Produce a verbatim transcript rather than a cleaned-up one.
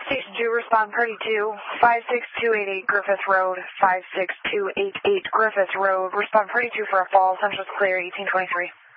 Station two, respond party two, five six two eight eight Griffith Road, five six two eight eight Griffith Road. Respond party two for a fall, Central's clear, eighteen twenty-three.